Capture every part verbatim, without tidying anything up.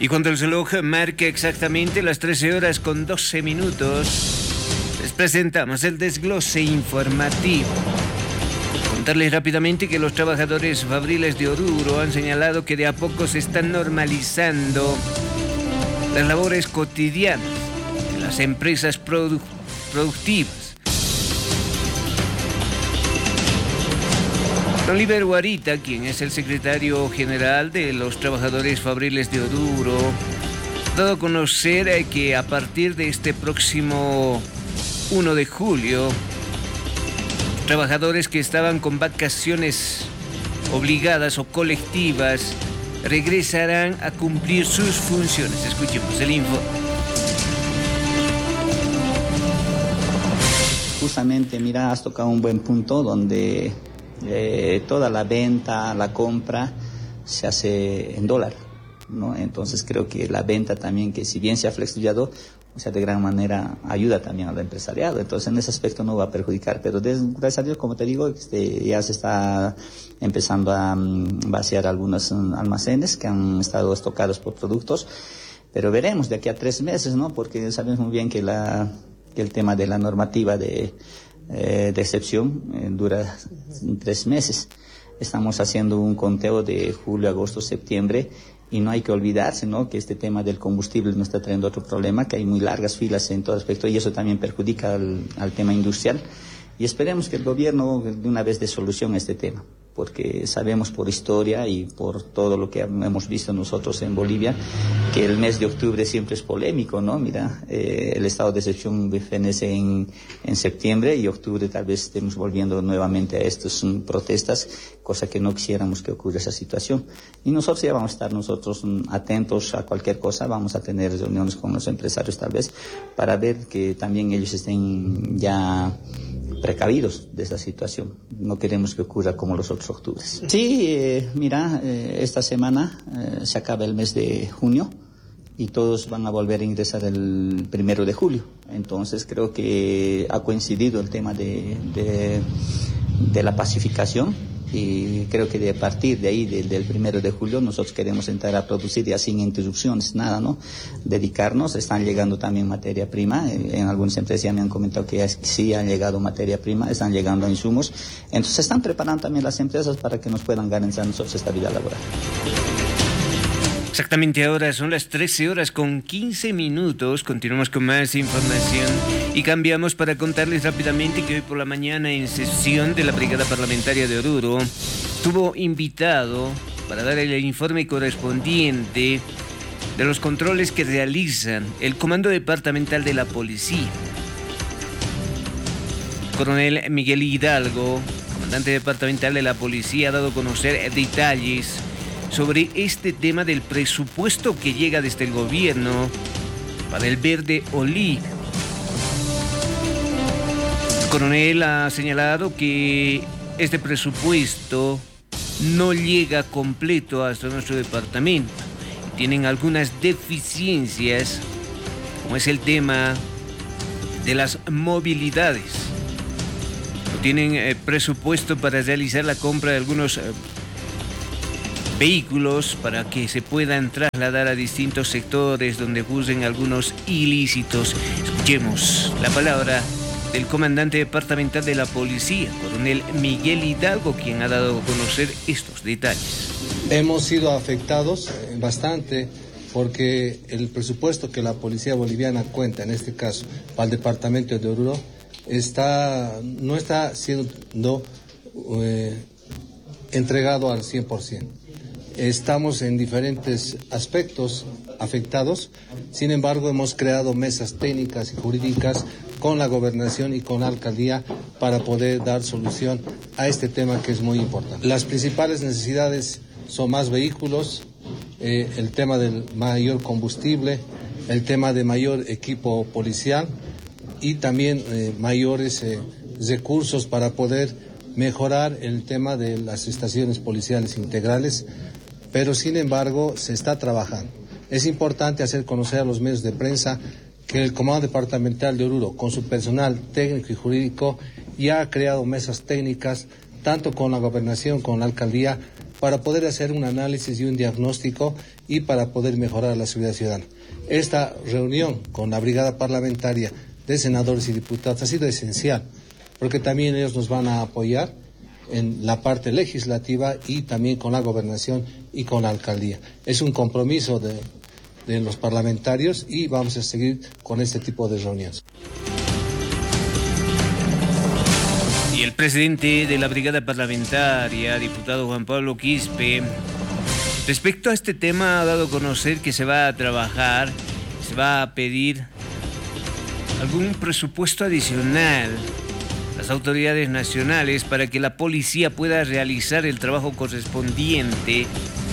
Y cuando el reloj marque exactamente las trece horas con doce minutos, les presentamos el desglose informativo. Contarles rápidamente que los trabajadores fabriles de Oruro han señalado que de a poco se están normalizando las labores cotidianas de las empresas produ- productivas. Oliver Guarita, quien es el secretario general de los trabajadores fabriles de Oruro, ha dado a conocer que a partir de este próximo primero de julio, trabajadores que estaban con vacaciones obligadas o colectivas regresarán a cumplir sus funciones. Escuchemos el informe. Justamente, mira, has tocado un buen punto donde Eh, toda la venta, la compra se hace en dólar, ¿no? Entonces creo que la venta también, que si bien se ha flexibilizado, o sea, de gran manera ayuda también al empresariado. Entonces en ese aspecto no va a perjudicar, pero des, gracias a Dios, como te digo, este, ya se está empezando a um, vaciar algunos um, almacenes que han estado estocados por productos, pero veremos de aquí a tres meses, ¿no? Porque sabemos muy bien que, la, que el tema de la normativa de Eh, de excepción eh, dura tres meses. Estamos haciendo un conteo de julio, agosto, septiembre y no hay que olvidarse, ¿no?, que este tema del combustible nos está trayendo otro problema, que hay muy largas filas en todo aspecto y eso también perjudica al, al tema industrial. Y esperemos que el gobierno de una vez dé solución a este tema, porque sabemos por historia y por todo lo que hemos visto nosotros en Bolivia, que el mes de octubre siempre es polémico, ¿no? Mira, eh, el estado de excepción fenece en, en septiembre y octubre tal vez estemos volviendo nuevamente a estas um, protestas, cosa que no quisiéramos que ocurra esa situación. Y nosotros ya vamos a estar nosotros um, atentos a cualquier cosa, vamos a tener reuniones con los empresarios tal vez, para ver que también ellos estén ya precavidos de esa situación. No queremos que ocurra como los otros octubres. Sí, eh, mira, eh, esta semana eh, se acaba el mes de junio y todos van a volver a ingresar el primero de julio. Entonces creo que ha coincidido el tema de, de, de la pacificación y creo que de partir de ahí, de, del primero de julio, nosotros queremos entrar a producir ya sin interrupciones, nada, ¿no? Dedicarnos, están llegando también materia prima, en algunas empresas ya me han comentado que ya sí han llegado materia prima, están llegando insumos, entonces se están preparando también las empresas para que nos puedan garantizar nosotros estabilidad laboral. Exactamente ahora son las trece horas con quince minutos. Continuamos con más información y cambiamos para contarles rápidamente que hoy por la mañana en sesión de la Brigada Parlamentaria de Oruro estuvo invitado para dar el informe correspondiente de los controles que realizan el Comando Departamental de la Policía. Coronel Miguel Hidalgo, comandante departamental de la Policía, ha dado a conocer detalles sobre este tema del presupuesto que llega desde el gobierno para el Verde Olivo. El coronel ha señalado que este presupuesto no llega completo hasta nuestro departamento. Tienen algunas deficiencias, como es el tema de las movilidades. No tienen eh, presupuesto para realizar la compra de algunos eh, vehículos para que se puedan trasladar a distintos sectores donde ocurren algunos ilícitos. Escuchemos la palabra del comandante departamental de la Policía, coronel Miguel Hidalgo, quien ha dado a conocer estos detalles. Hemos sido afectados bastante porque el presupuesto que la Policía Boliviana cuenta, en este caso, para el departamento de Oruro, está, no está siendo eh, entregado al cien por ciento. Estamos en diferentes aspectos afectados, sin embargo hemos creado mesas técnicas y jurídicas con la gobernación y con la alcaldía para poder dar solución a este tema que es muy importante. Las principales necesidades son más vehículos, eh, el tema del mayor combustible, el tema de mayor equipo policial y también eh, mayores eh, recursos para poder mejorar el tema de las estaciones policiales integrales, pero sin embargo se está trabajando. Es importante hacer conocer a los medios de prensa que el Comando Departamental de Oruro, con su personal técnico y jurídico, ya ha creado mesas técnicas, tanto con la gobernación como con la alcaldía, para poder hacer un análisis y un diagnóstico y para poder mejorar la seguridad ciudadana. Esta reunión con la brigada parlamentaria de senadores y diputados ha sido esencial, porque también ellos nos van a apoyar en la parte legislativa y también con la gobernación y con la alcaldía. Es un compromiso de, de los parlamentarios y vamos a seguir con este tipo de reuniones. Y el presidente de la brigada parlamentaria, diputado Juan Pablo Quispe, respecto a este tema ha dado a conocer que se va a trabajar, se va a pedir algún presupuesto adicional a las autoridades nacionales para que la policía pueda realizar el trabajo correspondiente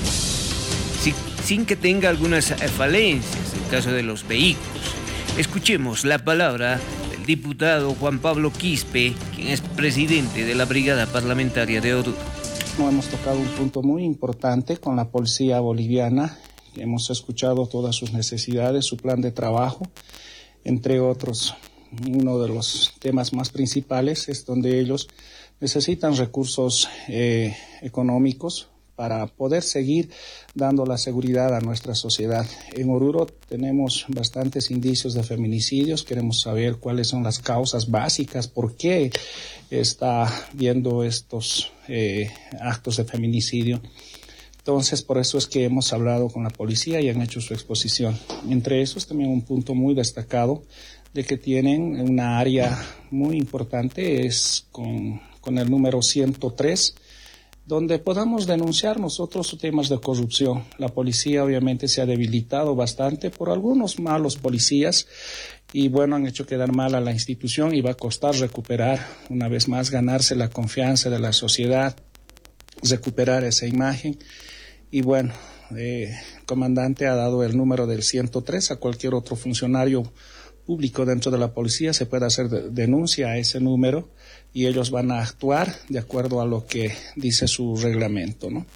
sin, sin que tenga algunas falencias en el caso de los vehículos. Escuchemos la palabra del diputado Juan Pablo Quispe, quien es presidente de la brigada parlamentaria de Oruro. Hemos tocado un punto muy importante con la policía boliviana. Hemos escuchado todas sus necesidades, su plan de trabajo, entre otros. Uno de los temas más principales es donde ellos necesitan recursos eh, económicos para poder seguir dando la seguridad a nuestra sociedad. En Oruro tenemos bastantes indicios de feminicidios. Queremos saber cuáles son las causas básicas, por qué está viendo estos eh, actos de feminicidio. Entonces, por eso es que hemos hablado con la policía y han hecho su exposición. Entre esos, también un punto muy destacado de que tienen una área muy importante es con, con el número ciento tres, donde podamos denunciar nosotros temas de corrupción. La policía obviamente se ha debilitado bastante por algunos malos policías y bueno, han hecho quedar mal a la institución y va a costar recuperar, una vez más, ganarse la confianza de la sociedad, recuperar esa imagen. Y bueno, eh, el comandante ha dado el número del ciento tres a cualquier otro funcionario público dentro de la policía, se puede hacer de, denuncia a ese número y ellos van a actuar de acuerdo a lo que dice su reglamento, ¿no?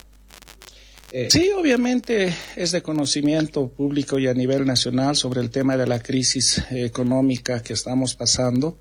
Eh, sí, obviamente es de conocimiento público y a nivel nacional sobre el tema de la crisis eh, económica que estamos pasando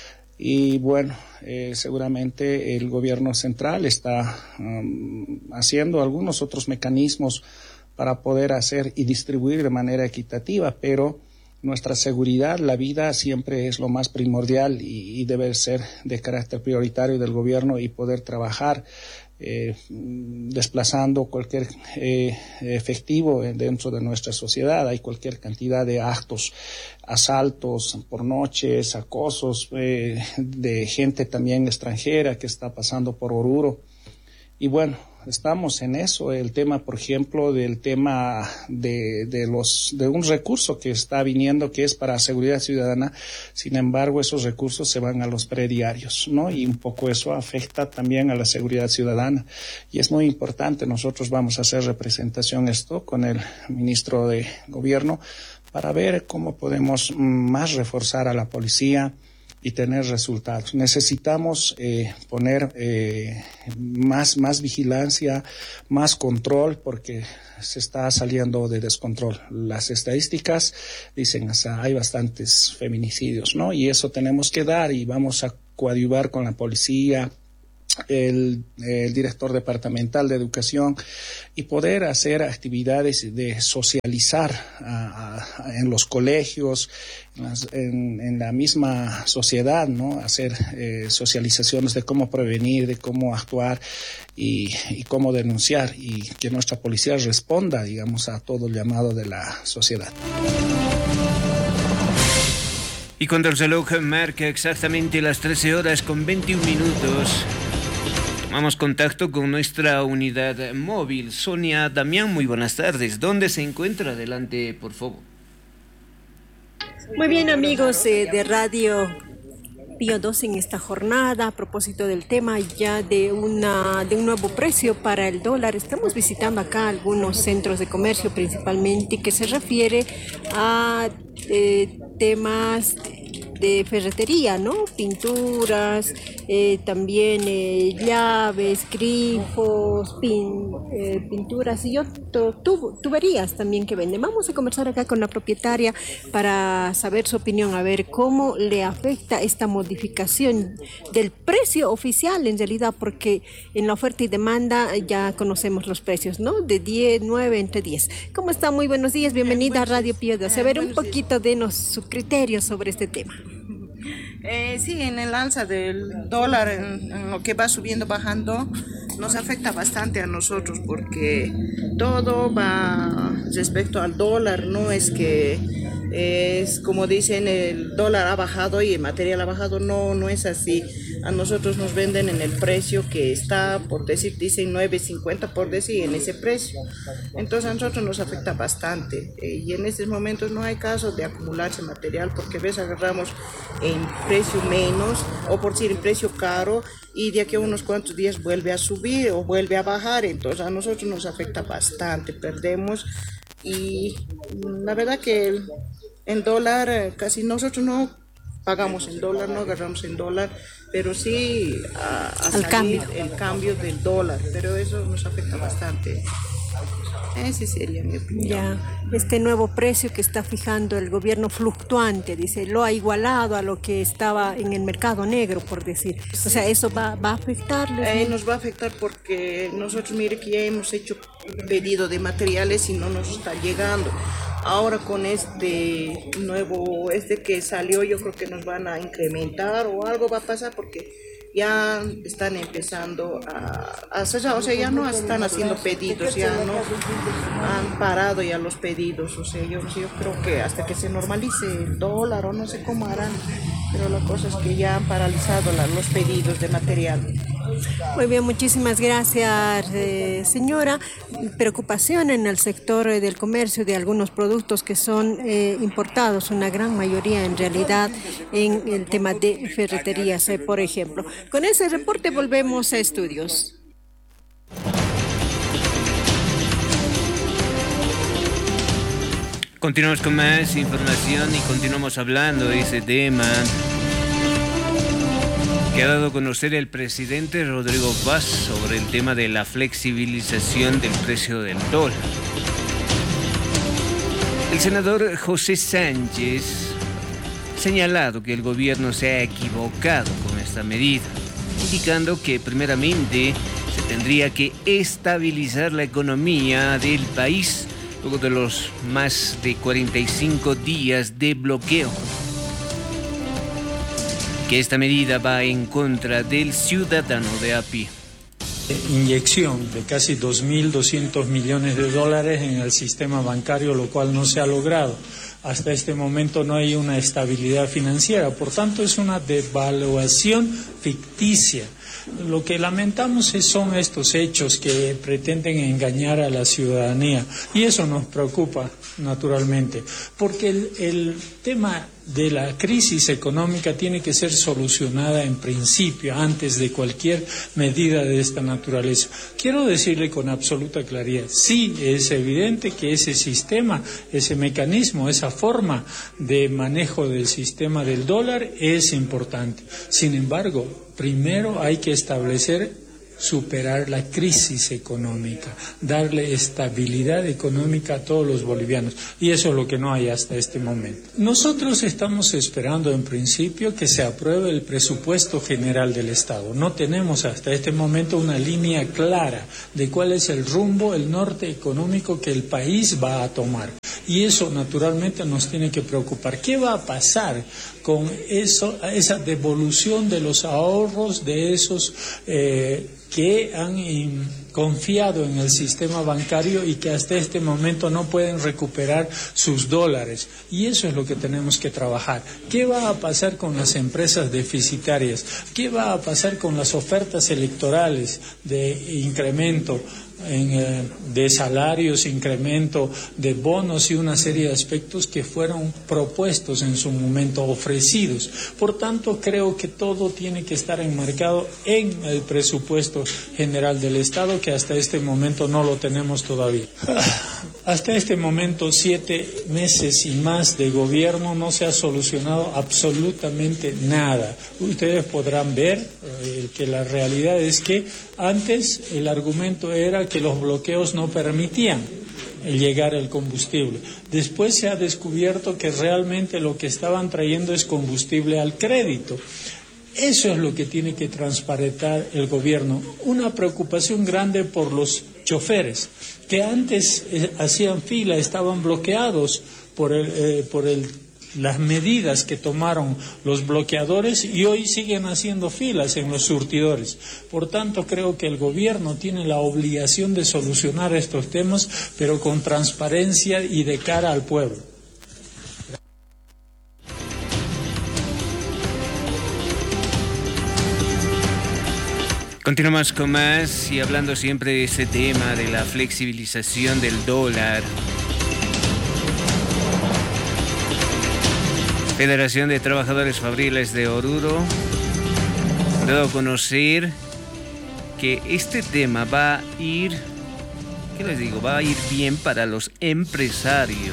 y bueno, eh, seguramente el gobierno central está um, haciendo algunos otros mecanismos para poder hacer y distribuir de manera equitativa, pero nuestra seguridad, la vida siempre es lo más primordial y, y debe ser de carácter prioritario del gobierno y poder trabajar eh, desplazando cualquier eh, efectivo dentro de nuestra sociedad. Hay cualquier cantidad de actos, asaltos por noches, acosos eh, de gente también extranjera que está pasando por Oruro. Y bueno, estamos en eso, el tema, por ejemplo, del tema de, de los, de un recurso que está viniendo que es para seguridad ciudadana. Sin embargo, esos recursos se van a los prediarios, ¿no? Y un poco eso afecta también a la seguridad ciudadana. Y es muy importante, nosotros vamos a hacer representación esto con el ministro de Gobierno para ver cómo podemos más reforzar a la policía y tener resultados. Necesitamos eh, poner eh, más, más vigilancia, más control, porque se está saliendo de descontrol. Las estadísticas dicen, o sea, hay bastantes feminicidios, ¿no? Y eso tenemos que dar y vamos a coadyuvar con la policía, El, el director departamental de educación y poder hacer actividades de socializar a, a, en los colegios, en, las, en, en la misma sociedad, ¿no? Hacer eh, socializaciones de cómo prevenir, de cómo actuar y, y cómo denunciar y que nuestra policía responda, digamos, a todo el llamado de la sociedad. Y cuando el reloj marca exactamente las trece horas con veintiún minutos, tomamos contacto con nuestra unidad móvil. Sonia Damián, muy buenas tardes. ¿Dónde se encuentra? Adelante, por favor. Muy bien, amigos eh, de Radio Pío dos en esta jornada. A propósito del tema ya de, una, de un nuevo precio para el dólar, estamos visitando acá algunos centros de comercio principalmente que se refiere a eh, temas de ferretería, ¿no? Pinturas, eh, también eh, llaves, grifos, pin, eh, pinturas y otro, tu, tuberías también que venden. Vamos a conversar acá con la propietaria para saber su opinión, a ver cómo le afecta esta modificación del precio oficial en realidad, porque en la oferta y demanda ya conocemos los precios, ¿no? De diez, nueve, entre diez. ¿Cómo está? Muy buenos días, bienvenida eh, a Radio Piedras. A ver un poquito, denos su criterio sobre este tema. Eh, sí, en el alza del dólar, en, en lo que va subiendo, bajando, nos afecta bastante a nosotros porque todo va respecto al dólar, no es que es como dicen el dólar ha bajado y el material ha bajado, no, no es así. A nosotros nos venden en el precio que está, por decir, dicen nueve cincuenta por decir, en ese precio. Entonces a nosotros nos afecta bastante eh, y en estos momentos no hay caso de acumularse material porque ves agarramos en precio menos o por decir en precio caro y de aquí a unos cuantos días vuelve a subir o vuelve a bajar, entonces a nosotros nos afecta bastante, perdemos y la verdad que el, el dólar casi nosotros no pagamos en dólar, no agarramos en dólar, pero sí a, a salir cambio. el cambio del dólar, pero eso nos afecta bastante. Ese sería mi opinión. Ya, este nuevo precio que está fijando el gobierno fluctuante, dice, lo ha igualado a lo que estaba en el mercado negro, por decir. O sea, ¿eso va, va a afectarles? Eh, nos va a afectar porque nosotros, mire que ya hemos hecho pedido de materiales y no nos está llegando. Ahora con este nuevo, este que salió, yo creo que nos van a incrementar o algo va a pasar porque ya están empezando a hacer, o sea, ya no están haciendo pedidos, ya no han parado ya los pedidos, o sea, yo, yo creo que hasta que se normalice el dólar o no sé cómo harán, pero la cosa es que ya han paralizado la, los pedidos de material. Muy bien, muchísimas gracias, eh, señora. Preocupación en el sector eh, del comercio de algunos productos que son eh, importados, una gran mayoría en realidad en el tema de ferreterías, eh, por ejemplo. Con ese reporte volvemos a estudios. Continuamos con más información y continuamos hablando de ese tema que ha dado a conocer el presidente Rodrigo Paz sobre el tema de la flexibilización del precio del dólar. El senador José Sánchez ha señalado que el gobierno se ha equivocado con esta medida, indicando que primeramente se tendría que estabilizar la economía del país luego de los más de cuarenta y cinco días de bloqueo. Que esta medida va en contra del ciudadano de a pie. Inyección de casi dos mil doscientos millones de dólares en el sistema bancario, lo cual no se ha logrado. Hasta este momento no hay una estabilidad financiera, por tanto es una devaluación ficticia. Lo que lamentamos son estos hechos que pretenden engañar a la ciudadanía y eso nos preocupa naturalmente, porque el, el tema de la crisis económica tiene que ser solucionada en principio, antes de cualquier medida de esta naturaleza. Quiero decirle con absoluta claridad, sí, es evidente que ese sistema, ese mecanismo, esa forma de manejo del sistema del dólar es importante. Sin embargo, primero hay que establecer superar la crisis económica, darle estabilidad económica a todos los bolivianos, y eso es lo que no hay hasta este momento. Nosotros estamos esperando en principio que se apruebe el presupuesto general del Estado. No tenemos hasta este momento una línea clara de cuál es el rumbo, el norte económico que el país va a tomar. Y eso naturalmente nos tiene que preocupar. ¿Qué va a pasar con eso, esa devolución de los ahorros de esos eh, que han in, confiado en el sistema bancario y que hasta este momento no pueden recuperar sus dólares? Y eso es lo que tenemos que trabajar. ¿Qué va a pasar con las empresas deficitarias? ¿Qué va a pasar con las ofertas electorales de incremento en, eh, de salarios, incremento de bonos y una serie de aspectos que fueron propuestos en su momento, ofrecidos? Por tanto, creo que todo tiene que estar enmarcado en el presupuesto general del Estado, que hasta este momento no lo tenemos todavía. Hasta este momento, siete meses y más de gobierno, no se ha solucionado absolutamente nada. Ustedes podrán ver eh, que la realidad es que antes el argumento era que los bloqueos no permitían llegar el combustible. Después se ha descubierto que realmente lo que estaban trayendo es combustible al crédito. Eso es lo que tiene que transparentar el gobierno. Una preocupación grande por los choferes, que antes eh, hacían fila, estaban bloqueados por, el, eh, por el, las medidas que tomaron los bloqueadores y hoy siguen haciendo filas en los surtidores. Por tanto, creo que el gobierno tiene la obligación de solucionar estos temas, pero con transparencia y de cara al pueblo. Continuamos con más y hablando siempre de este tema de la flexibilización del dólar. Federación de Trabajadores Fabriles de Oruro ha dado a conocer que este tema va a ir, ¿qué les digo? Va a ir bien para los empresarios.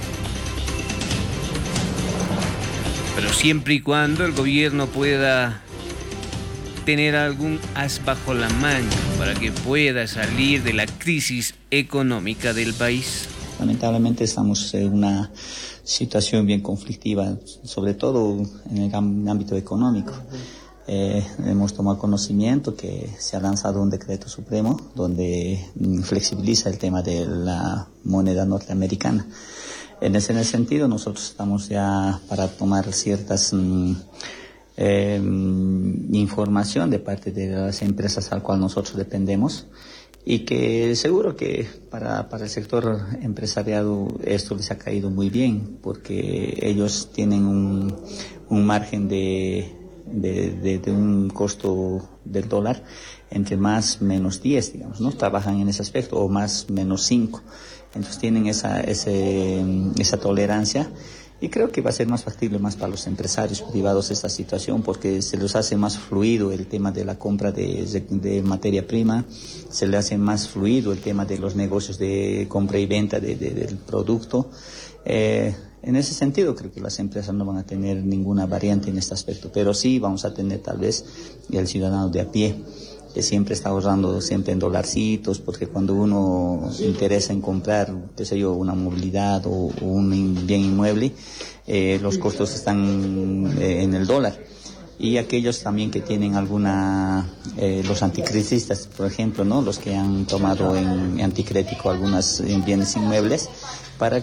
Pero siempre y cuando el gobierno pueda tener algún as bajo la manga para que pueda salir de la crisis económica del país. Lamentablemente estamos en una situación bien conflictiva, sobre todo en el ámbito económico. Eh, hemos tomado conocimiento que se ha lanzado un decreto supremo donde flexibiliza el tema de la moneda norteamericana. En ese, en ese sentido, nosotros estamos ya para tomar ciertas mm, Eh, información de parte de las empresas al cual nosotros dependemos y que seguro que para, para el sector empresariado esto les ha caído muy bien porque ellos tienen un, un margen de, de, de, de un costo del dólar entre más menos diez, digamos, ¿no? Trabajan en ese aspecto o más menos cinco. Entonces tienen esa, ese, esa tolerancia. Y creo que va a ser más factible más para los empresarios privados esta situación porque se les hace más fluido el tema de la compra de, de, de materia prima, se le hace más fluido el tema de los negocios de compra y venta de, de, del producto. Eh, en ese sentido creo que las empresas no van a tener ninguna variante en este aspecto, pero sí vamos a tener tal vez el ciudadano de a pie, que siempre está ahorrando siempre en dolarcitos, porque cuando uno se interesa en comprar, qué sé yo, una movilidad o, o un bien inmueble, eh, los costos están eh, en el dólar. Y aquellos también que tienen alguna, eh, los anticrisistas, por ejemplo, ¿no? Los que han tomado en anticrético algunos bienes inmuebles, para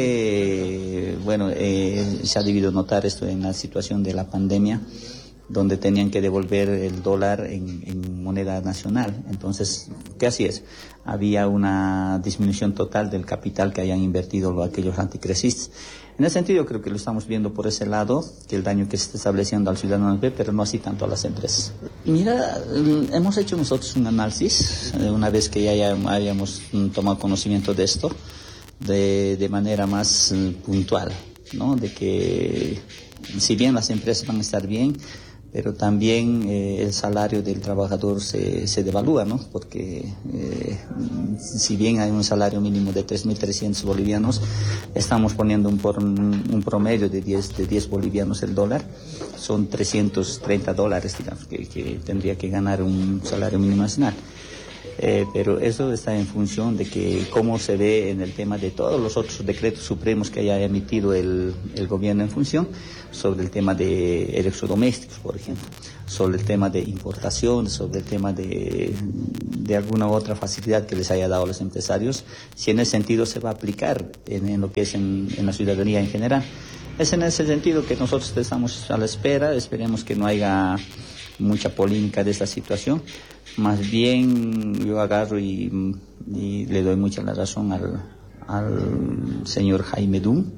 que, bueno, eh, se ha debido notar esto en la situación de la pandemia, donde tenían que devolver el dólar en, en moneda nacional. Entonces, ¿qué así es? Había una disminución total del capital que hayan invertido aquellos anticrisistas. En ese sentido, creo que lo estamos viendo por ese lado, que el daño que se está estableciendo al ciudadano ve, pero no así tanto a las empresas. Mira, hemos hecho nosotros un análisis, una vez que ya hayamos tomado conocimiento de esto, de, de manera más puntual, ¿no? De que si bien las empresas van a estar bien, pero también eh, el salario del trabajador se, se devalúa, ¿no? Porque eh, si bien hay un salario mínimo de tres mil trescientos bolivianos, estamos poniendo un, por, un promedio de diez bolivianos el dólar, son trescientos treinta dólares, digamos, que, que tendría que ganar un salario mínimo nacional. Eh, pero eso está en función de que cómo se ve en el tema de todos los otros decretos supremos que haya emitido el, el gobierno en función sobre el tema de electrodomésticos, por ejemplo, sobre el tema de importación, sobre el tema de, de alguna otra facilidad que les haya dado a los empresarios, si en ese sentido se va a aplicar en, en lo que es en, en la ciudadanía en general. Es en ese sentido que nosotros estamos a la espera, esperemos que no haya mucha polémica de esta situación. Más bien yo agarro y, y le doy mucha la razón al, al señor Jaime Dum,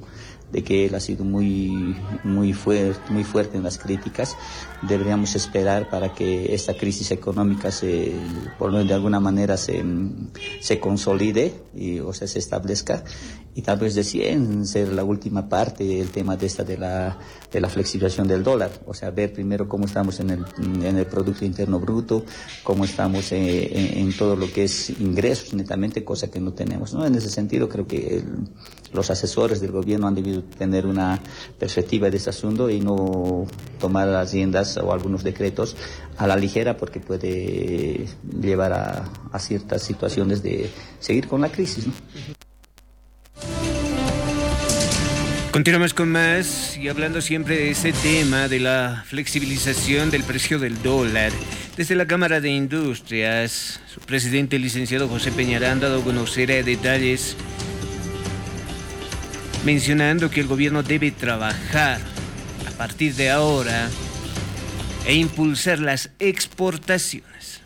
de que él ha sido muy, muy fuerte, muy fuerte en las críticas. Deberíamos esperar para que esta crisis económica se, por lo menos de alguna manera se, se consolide y, o sea, se establezca, y tal vez deciden ser la última parte del tema de esta de la, de la flexibilización del dólar, o sea, ver primero cómo estamos en el, en el Producto Interno Bruto, cómo estamos en, en, en todo lo que es ingresos netamente, cosa que no tenemos, ¿no? En ese sentido creo que el, los asesores del gobierno han debido tener una perspectiva de este asunto y no tomar las riendas o algunos decretos a la ligera, porque puede llevar a, a ciertas situaciones de seguir con la crisis, ¿no? Continuamos con más y hablando siempre de ese tema de la flexibilización del precio del dólar. Desde la Cámara de Industrias, su presidente, el licenciado José Peñarán, ha dado a conocer detalles mencionando que el gobierno debe trabajar a partir de ahora e impulsar las exportaciones.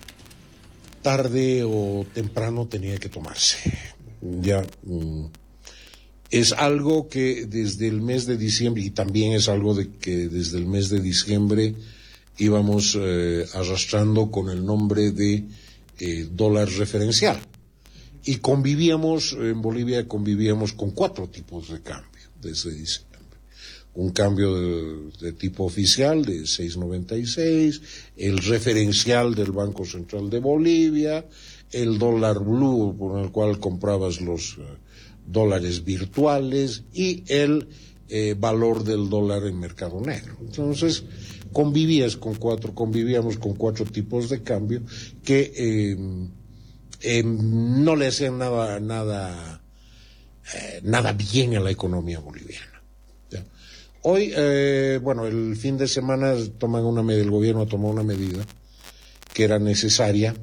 Tarde o temprano tenía que tomarse. Ya mm, es algo que desde el mes de diciembre, y también es algo de que desde el mes de diciembre íbamos eh, arrastrando con el nombre de eh, dólar referencial. Y convivíamos, en Bolivia convivíamos con cuatro tipos de cambio desde diciembre. Un cambio de, de tipo oficial de seis noventa y seis, el referencial del Banco Central de Bolivia, el dólar blue por el cual comprabas los uh, dólares virtuales y el eh, valor del dólar en mercado negro. Entonces, convivías con cuatro, convivíamos con cuatro tipos de cambio que eh, Eh, no le hacían nada nada eh, nada bien a la economía boliviana. ¿Ya? Hoy, eh, bueno, el fin de semana toman una medida, el gobierno tomó una medida que era necesaria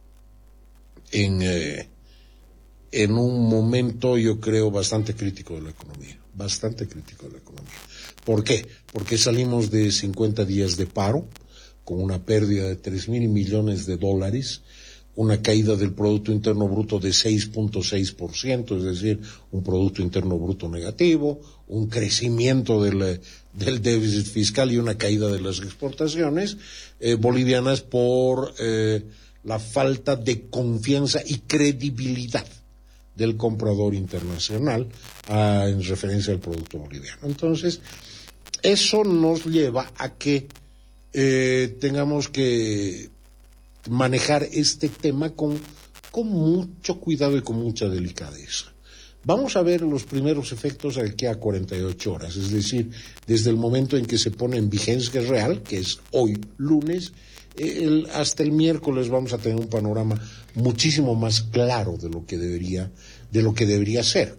en eh, en un momento, yo creo, bastante crítico de la economía, bastante crítico de la economía. ¿Por qué? Porque salimos de cincuenta días de paro con una pérdida de tres mil millones de dólares, una caída del Producto Interno Bruto de seis punto seis por ciento, es decir, un Producto Interno Bruto negativo, un crecimiento del, del déficit fiscal y una caída de las exportaciones eh, bolivianas por eh, la falta de confianza y credibilidad del comprador internacional ah, en referencia al producto boliviano. Entonces, eso nos lleva a que eh, tengamos que manejar este tema con, con mucho cuidado y con mucha delicadeza. Vamos a ver los primeros efectos de aquí a cuarenta y ocho horas, es decir, desde el momento en que se pone en vigencia real, que es hoy lunes, el, hasta el miércoles vamos a tener un panorama muchísimo más claro de lo que debería, de lo que debería ser.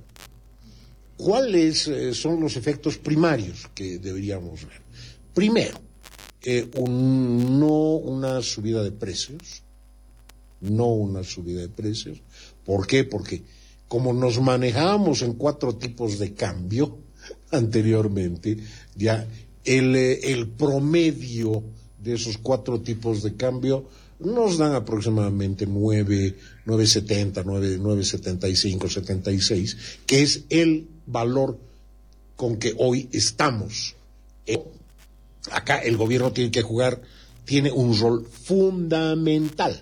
¿Cuáles eh, son los efectos primarios que deberíamos ver? Primero, Eh, un, no una subida de precios, no una subida de precios. ¿Por qué? Porque como nos manejábamos en cuatro tipos de cambio anteriormente, ya el, el promedio de esos cuatro tipos de cambio nos dan aproximadamente nueve, nueve setenta, nueve, nueve setenta y cinco, setenta y seis, que es el valor con que hoy estamos. Eh, Acá el gobierno tiene que jugar, tiene un rol fundamental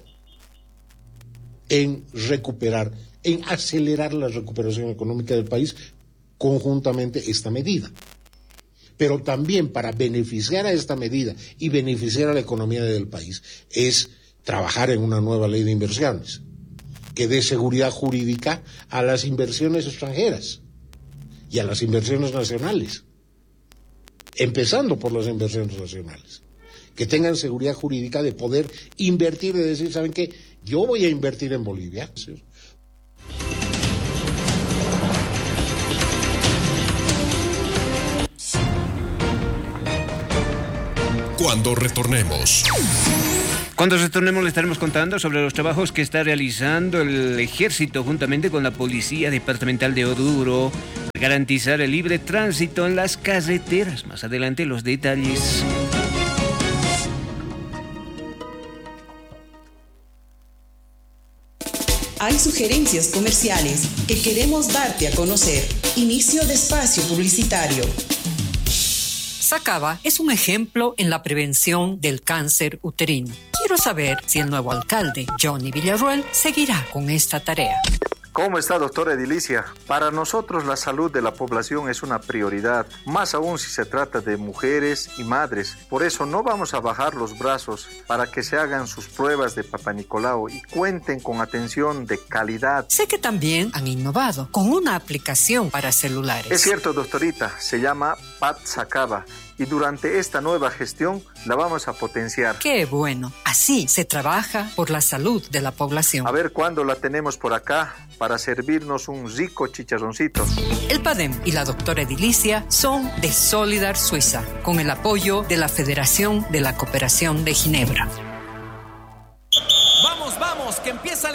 en recuperar, en acelerar la recuperación económica del país, conjuntamente esta medida. Pero también para beneficiar a esta medida y beneficiar a la economía del país es trabajar en una nueva ley de inversiones que dé seguridad jurídica a las inversiones extranjeras y a las inversiones nacionales. Empezando por las inversiones nacionales, que tengan seguridad jurídica de poder invertir, de decir, ¿saben qué? Yo voy a invertir en Bolivia. Cuando retornemos. Cuando retornemos le estaremos contando sobre los trabajos que está realizando el ejército juntamente con la Policía Departamental de Oruro para garantizar el libre tránsito en las carreteras. Más adelante los detalles. Hay sugerencias comerciales que queremos darte a conocer. Inicio de espacio publicitario. Sacaba es un ejemplo en la prevención del cáncer uterino. Quiero saber si el nuevo alcalde, Johnny Villarroel, seguirá con esta tarea. ¿Cómo está, doctora Edilicia? Para nosotros la salud de la población es una prioridad, más aún si se trata de mujeres y madres. Por eso no vamos a bajar los brazos para que se hagan sus pruebas de Papá Nicolau y cuenten con atención de calidad. Sé que también han innovado con una aplicación para celulares. Es cierto, doctorita, se llama Pat Sacaba. Y durante esta nueva gestión la vamos a potenciar. ¡Qué bueno! Así se trabaja por la salud de la población. A ver cuándo la tenemos por acá para servirnos un rico chicharroncito. El PADEM y la doctora Edilicia son de Solidar Suiza, con el apoyo de la Federación de la Cooperación de Ginebra. ¡Vamos, vamos! ¡Que empieza